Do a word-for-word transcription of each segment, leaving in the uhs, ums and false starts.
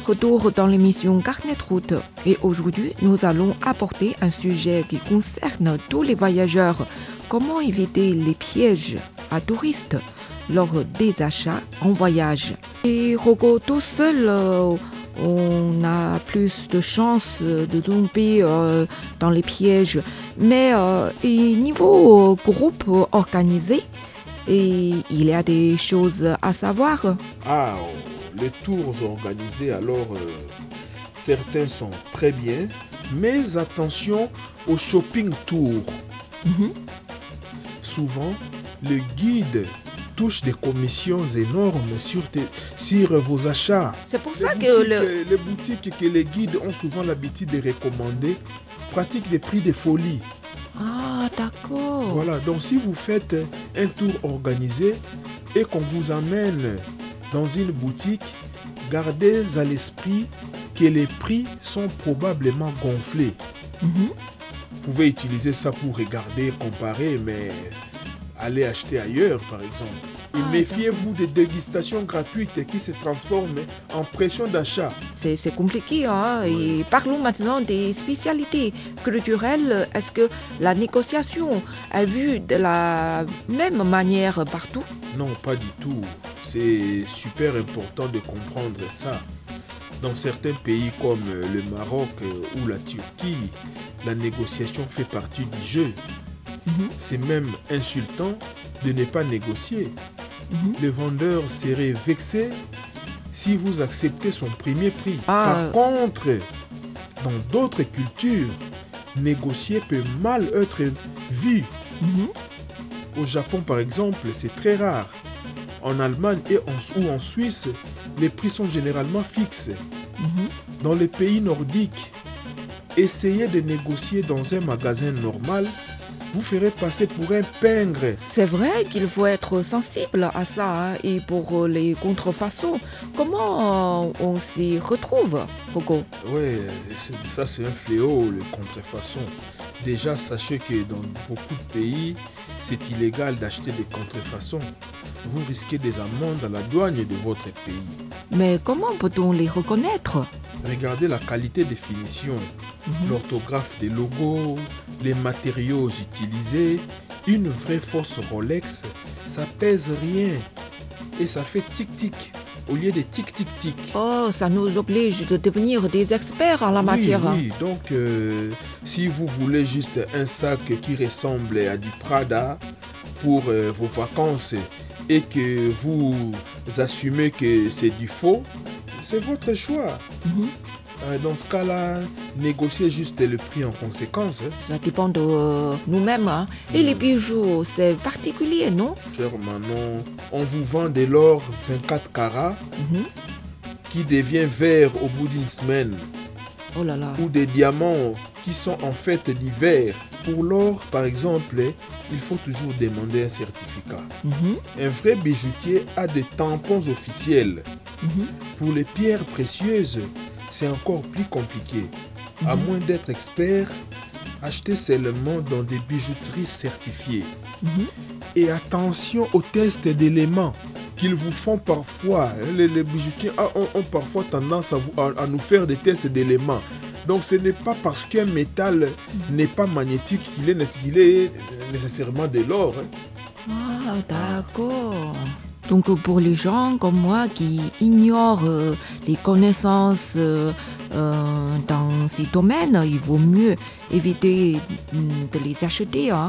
Retour dans l'émission Carnet de route. Et aujourd'hui, nous allons aborder un sujet qui concerne tous les voyageurs. Comment éviter les pièges à touristes lors des achats en voyage. Et Rocco, tout seul, euh, on a plus de chances de tomber euh, dans les pièges. Mais euh, et niveau groupe organisé, et il y a des choses à savoir. Ah, les tours organisés, alors euh, certains sont très bien, mais attention au shopping tour. Mhm. Souvent, le guide touche des commissions énormes sur, tes, sur vos achats. C'est pour Les ça boutiques, que le... les boutiques que les guides ont souvent l'habitude de recommander pratiquent des prix de folie. Ah, d'accord. Voilà, donc si vous faites un tour organisé et qu'on vous amène dans une boutique, gardez à l'esprit que les prix sont probablement gonflés. Mhm. Vous pouvez utiliser ça pour regarder, comparer, mais allez acheter ailleurs, par exemple. Et Ah, méfiez-vous des dégustations gratuites qui se transforment en pression d'achat. C'est, c'est compliqué, hein? Oui. Et parlons maintenant des spécialités culturelles. Est-ce que la négociation est vue de la même manière partout? Non, pas du tout. C'est super important de comprendre ça. Dans certains pays comme le Maroc ou la Turquie, la négociation fait partie du jeu. Mhm. C'est même insultant de ne pas négocier. Mhm. Le vendeur serait vexé si vous acceptez son premier prix. Ah. Par contre, dans d'autres cultures, négocier peut mal être vu. Mhm. Au Japon, par exemple, c'est très rare. En Allemagne et en, ou en Suisse, les prix sont généralement fixes. Mhm. Dans les pays nordiques, essayez de négocier dans un magasin normal, vous ferez passer pour un pingre. C'est vrai qu'il faut être sensible à ça, hein? Et pour les contrefaçons, comment euh, on s'y retrouve, Rocco? Ouais, c'est- ça c'est un fléau, le contrefaçon. Déjà, sachez que dans beaucoup de pays, c'est illégal d'acheter des contrefaçons. Vous risquez des amendes à la douane de votre pays. Mais comment peut-on les reconnaître? Regardez la qualité des finitions, Mhm. l'orthographe des logos, les matériaux utilisés. Une vraie fausse Rolex, ça pèse rien et ça fait tic-tic au lieu de tic-tic-tic. Oh, ça nous oblige de devenir des experts en la Oui, matière. oui, donc euh, si vous voulez juste un sac qui ressemble à du Prada pour euh, vos vacances et que vous assumez que c'est du faux, c'est votre choix. Mhm. Euh, Dans ce cas-là, négociez juste le prix en conséquence. hein. Ça dépend de euh, nous-mêmes, hein. Et les bijoux, c'est particulier, non? Cher Manon, on vous vend de l'or vingt-quatre carats Mhm. qui devient vert au bout d'une semaine, Oh là là. ou des diamants qui sont en fait divers. Pour l'or, par exemple, il faut toujours demander un certificat. Mhm. Un vrai bijoutier a des tampons officiels. Mhm. Pour les pierres précieuses, c'est encore plus compliqué. À Mhm. moins d'être expert, achetez seulement dans des bijouteries certifiées. Mhm. Et attention aux tests d'éléments qu'ils vous font parfois. hein. Les, les bijoutiers ah, ont, ont parfois tendance à, vous- à- à nous faire des tests d'éléments. Donc ce n'est pas parce qu'un métal n'est pas magnétique qu'il est, nécess- qu'il est nécessairement de l'or. hein. Ah, d'accord. Donc pour les gens comme moi qui ignorent euh, les connaissances euh, euh, dans ces domaines, il vaut mieux éviter mm, de les acheter, hein.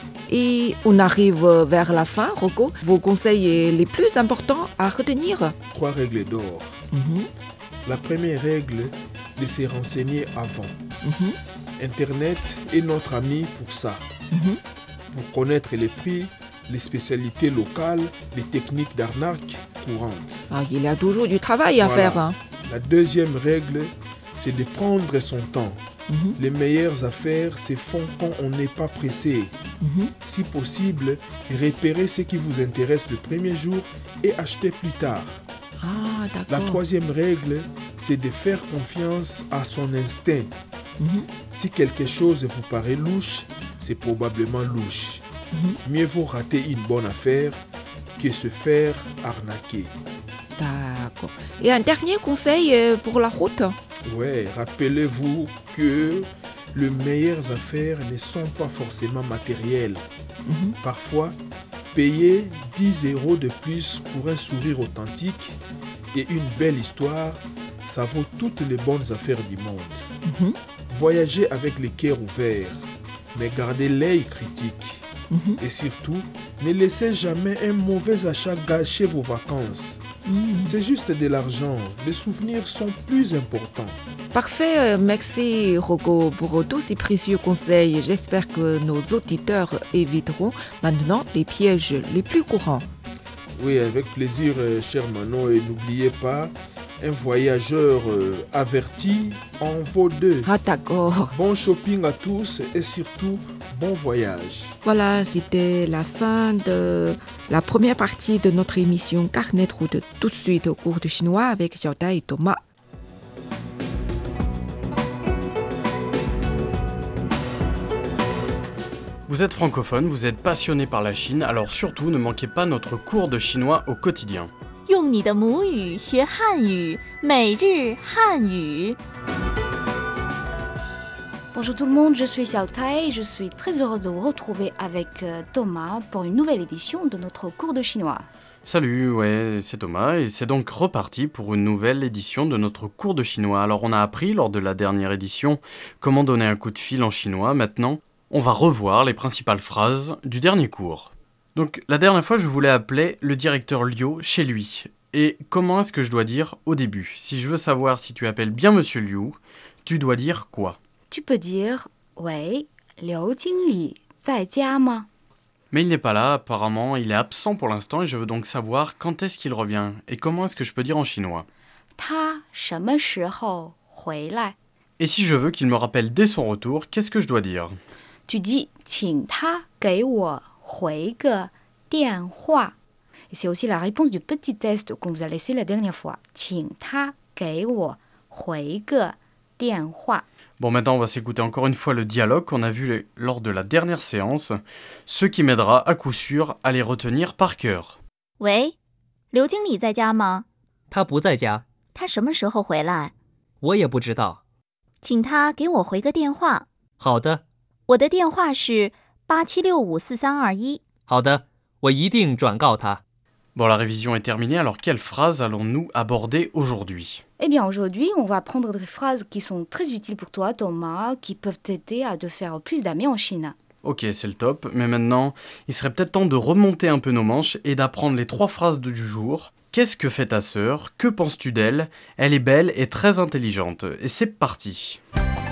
Et on arrive vers la fin, Rocco. Vos conseils les plus importants à retenir? Trois règles d'or. Mhm. La première règle, de se renseigner avant. Mhm. Internet est notre ami pour ça. Mhm. Pour connaître les prix, les spécialités locales, les techniques d'arnaque courantes. Ah, il y a toujours du travail à Voilà. faire, hein. La deuxième règle, c'est de prendre son temps. Mhm. Les meilleures affaires se font quand on n'est pas pressé. Mhm. Si possible, repérez ce qui vous intéresse le premier jour et achetez plus tard. Ah, La d'accord. troisième règle, c'est de faire confiance à son instinct. Mhm. Si quelque chose vous paraît louche, c'est probablement louche. Mhm. Mieux vaut rater une bonne affaire que se faire arnaquer. D'accord. Et un dernier conseil euh, pour la route. Ouais, rappelez-vous que les meilleures affaires ne sont pas forcément matérielles. Mhm. Parfois, payer dix euros de plus pour un sourire authentique et une belle histoire, ça vaut toutes les bonnes affaires du monde. Mhm. Voyagez avec le cœur ouvert, mais gardez l'œil critique. Mhm. Et surtout, ne laissez jamais un mauvais achat gâcher vos vacances. Mhm. C'est juste de l'argent. Les souvenirs sont plus importants. Parfait, euh, merci Rocco pour tous ces précieux conseils. J'espère que nos auditeurs éviteront maintenant les pièges les plus courants. Oui, avec plaisir, euh, cher Manon. Et n'oubliez pas, un voyageur euh, averti en vaut deux. Ah d'accord. Bon shopping à tous et surtout, bon voyage. Voilà, c'était la fin de la première partie de notre émission Carnet de route. Tout de suite au cours de chinois avec Xiaotai et Thomas. Vous êtes francophone, vous êtes passionné par la Chine, alors surtout ne manquez pas notre cours de chinois au quotidien. 用你的母语学汉语，每日汉语。 Bonjour tout le monde, je suis Xiao Tai et je suis très heureuse de vous retrouver avec euh, Thomas pour une nouvelle édition de notre cours de chinois. Salut, ouais, c'est Thomas et c'est donc reparti pour une nouvelle édition de notre cours de chinois. Alors on a appris lors de la dernière édition comment donner un coup de fil en chinois. Maintenant, on va revoir les principales phrases du dernier cours. Donc la dernière fois, je voulais appeler le directeur Liu chez lui. Et comment est-ce que je dois dire au début? Si je veux savoir si tu appelles bien Monsieur Liu, tu dois dire quoi? Tu peux dire « Wei, Liu Jingli, zai jia ma ?» Mais il n'est pas là, apparemment, il est absent pour l'instant et je veux donc savoir quand est-ce qu'il revient et comment est-ce que je peux dire en chinois. Ta sheme shihou hui lai. Et si je veux qu'il me rappelle dès son retour, qu'est-ce que je dois dire? Tu dis « Qing ta gei wo hui ge dian hua ». Et c'est aussi la réponse du petit test qu'on vous a laissé la dernière fois. « Qing ta gei wo hui ge dian hua ». Bon, maintenant on va s'écouter encore une fois le dialogue qu'on a vu lors de la dernière séance, ce qui m'aidera à coup sûr à les retenir par cœur. 喂，刘经理在家吗？ 他不在家， 他什么时候回来？ 我也不知道。 请他给我回个电话。 好的， 我的电话是八七六五四三二一。 好的，我一定转告他。 Bon, la révision est terminée, alors quelle phrase allons-nous aborder aujourd'hui? Eh bien, aujourd'hui, on va prendre des phrases qui sont très utiles pour toi, Thomas, qui peuvent t'aider à te faire plus d'amis en Chine. Ok, c'est le top, mais maintenant, il serait peut-être temps de remonter un peu nos manches et d'apprendre les trois phrases du jour. Qu'est-ce que fait ta sœur? Que penses-tu d'elle? Elle est belle et très intelligente. Et c'est parti.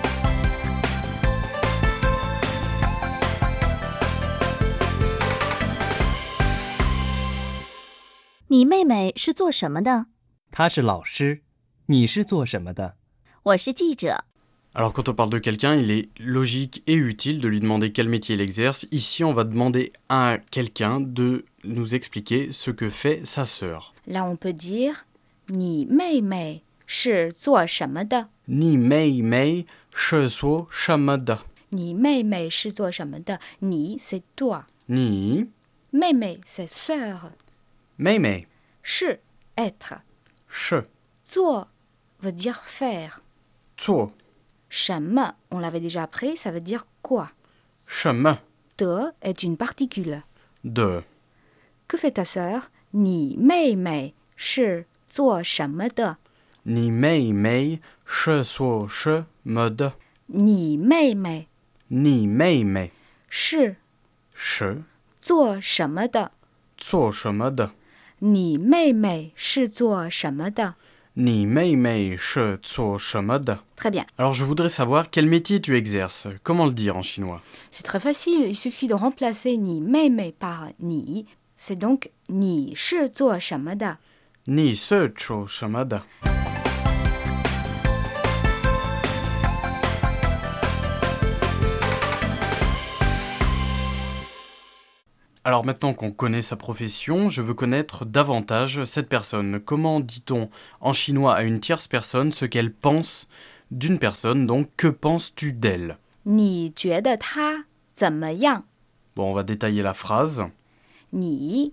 你妹妹是做什么的？ 他是老师，你是做什么的？ 我是记者。 Alors quand on parle de quelqu'un, il est logique et utile de lui demander quel métier il exerce. Ici, on va demander à quelqu'un de nous expliquer ce que fait sa sœur. Là, on peut dire « Ni mei mei shi zuo shemme de » Ni mei mei shi suo shemme de. Ni mei mei shi zuo shemme de. Ni, c'est toi. Ni Mei mei, c'est sœur. mei mei Shi, être. shi Zuo veut dire faire. zuo Shemme, on l'avait déjà appris, ça veut dire quoi. shemme De est une particule. de. Que fait ta sœur? Ni mei mei shi zuo shemme de. Ni mei mei shi suo shemme de. Ni mei mei Ni mei mei shi shi zuo shemme de. zuo shemme de. Ni mei mei shi zuo shemme de. Ni mei mei shi zuo shemme de. Très bien. Alors je voudrais savoir quel métier tu exerces. Comment le dire en chinois? C'est très facile, il suffit de remplacer ni mei mei par ni. C'est donc ni shi zuo shemme de. Ni se chuo shemme de. Alors maintenant qu'on connaît sa profession, je veux connaître davantage cette personne. Comment dit-on en chinois à une tierce personne ce qu'elle pense d'une personne? Donc, que penses-tu d'elle? 你觉得他怎么样？ Bon, on va détailler la phrase. 你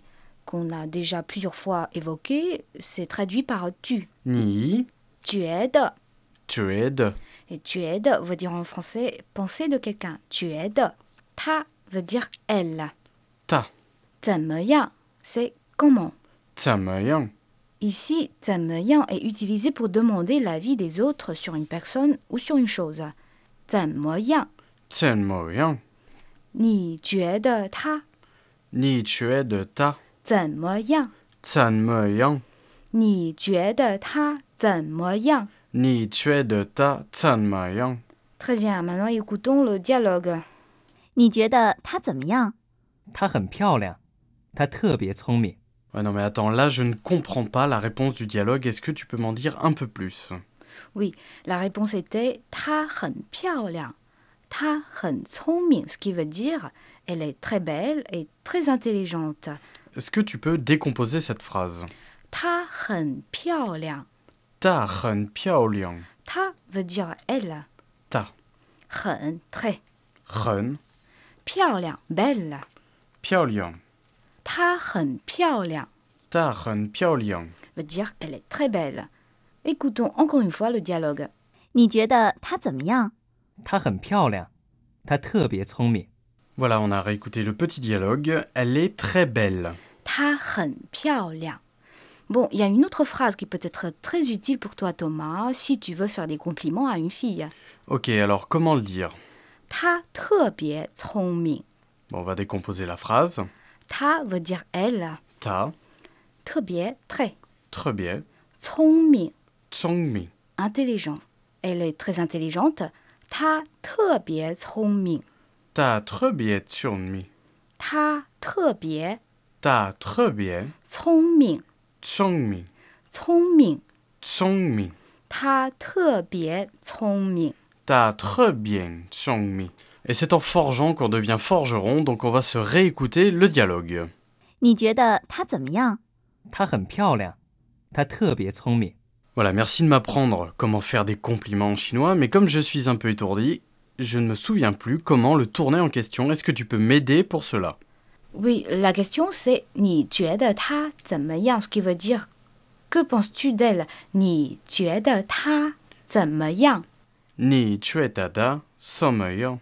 qu'on a déjà plusieurs fois évoqué, c'est traduit par tu. 你 Tu es de. 觉得 Et tu es de veut dire en français penser de quelqu'un. Tu es de. Ta veut dire elle. 他怎么样 c'est comment. 怎么样 Ici, 怎么样 est utilisé pour demander l'avis des autres sur une personne ou sur une chose. 怎么样怎么样你觉得他你觉得他怎么样怎么样你觉得他怎么样你觉得他怎么样 Très bien, maintenant écoutons le dialogue. 你觉得她怎么样？ 她很漂亮，她特别聪明。 Ouais, non mais attends, là je ne comprends pas la réponse du dialogue, est-ce que tu peux m'en dire un peu plus? Oui, la réponse était 她很漂亮她很聪明 ce qui veut dire elle est très belle et très intelligente. Est-ce que tu peux décomposer cette phrase? 她很漂亮她很漂亮她 veut dire elle. 她很 très 很漂亮 belle. 漂亮她很漂亮她很漂亮 veut dire elle est très belle. Écoutons encore une fois le dialogue. 你觉得她怎么样？ 她很漂亮，她特别聪明。 Voilà, on a réécouté le petit dialogue, elle est très belle. 她很漂亮 Bon, il y a une autre phrase qui peut être très utile pour toi, Thomas, si tu veux faire des compliments à une fille. Ok, alors comment le dire? 她特别聪明 Bon, on va décomposer la phrase. 她 veut dire elle. 她特别 très 特别聪明聪明 intelligent. Elle est très intelligente. 她特别聪明她特别聪明她特别她特别聪明聪明聪明聪明她特别聪明她特别聪明 Et c'est en forgeant qu'on devient forgeron, donc on va se réécouter le dialogue. 你觉得她怎么样？ 她很漂亮，她特别聪明。 Voilà, merci de m'apprendre comment faire des compliments en chinois, mais comme je suis un peu étourdi, je ne me souviens plus comment le tourner en question. Est-ce que tu peux m'aider pour cela? Oui, la question c'est 你觉得她怎么样 ce qui veut dire que penses-tu d'elle 你觉得她怎么样你觉得她怎么样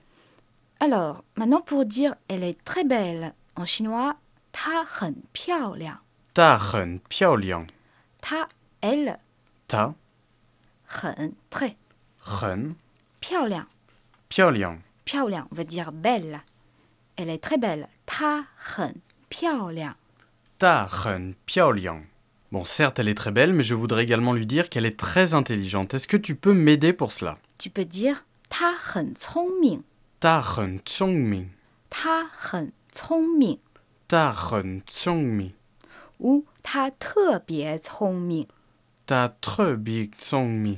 Alors, maintenant pour dire elle est très belle en chinois 她很漂亮她很漂亮她 elle 她很 très 很漂亮漂亮漂亮 veut dire belle. Elle est très belle. 她很漂亮她很漂亮 Bon, certes, elle est très belle, mais je voudrais également lui dire qu'elle est très intelligente. Est-ce que tu peux m'aider pour cela? Tu peux dire 她很聪明她很聪明她很聪明她很聪明 ou 她特别聪明她特别聪明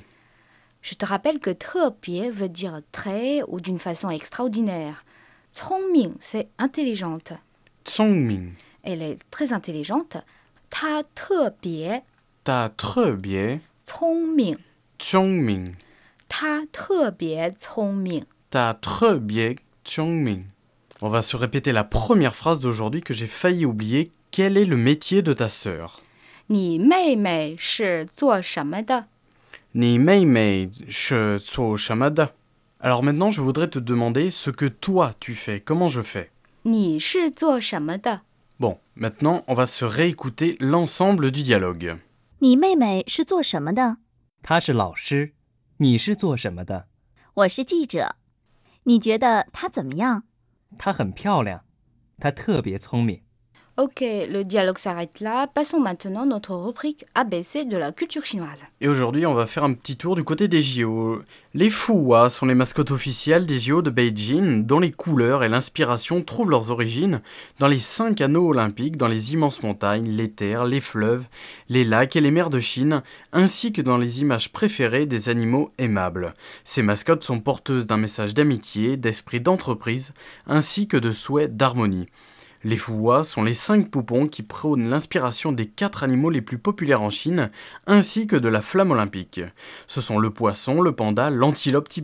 Je te rappelle que 特别 veut dire très ou d'une façon extraordinaire. 聪明 c'est intelligente. 聪明 Elle est très intelligente. 她特别她特别聪明聪明她特别聪明她特别聪明 On va se répéter la première phrase d'aujourd'hui que j'ai failli oublier. Quel est le métier de ta sœur? 你妹妹是做什么的你妹妹是做什么的 Alors maintenant, je voudrais te demander ce que toi tu fais. Comment je fais? 你是做什么的 Bon, maintenant, on va se réécouter l'ensemble du dialogue. 你妹妹是做什么的？ 她是老师，你是做什么的？ 我是记者。你觉得她怎么样？ 她很漂亮，她特别聪明。 Ok, le dialogue s'arrête là. Passons maintenant à notre rubrique A B C de la culture chinoise. Et aujourd'hui, on va faire un petit tour du côté des J O. Les Fuhua sont les mascottes officielles des J O de Beijing, dont les couleurs et l'inspiration trouvent leurs origines dans les cinq anneaux olympiques, dans les immenses montagnes, les terres, les fleuves, les lacs et les mers de Chine, ainsi que dans les images préférées des animaux aimables. Ces mascottes sont porteuses d'un message d'amitié, d'esprit d'entreprise, ainsi que de souhait d'harmonie. Les Fuhua sont les cinq poupons qui prônent l'inspiration des quatre animaux les plus populaires en Chine, ainsi que de la flamme olympique. Ce sont le poisson, le panda, l'antilope